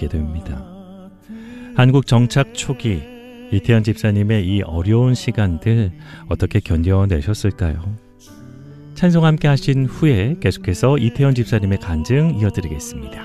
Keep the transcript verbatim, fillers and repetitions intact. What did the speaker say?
갖게 됩니다. 한국 정착 초기 이태원 집사님의 이 어려운 시간들 어떻게 견뎌내셨을까요? 찬송 함께 하신 후에 계속해서 이태원 집사님의 간증 이어드리겠습니다.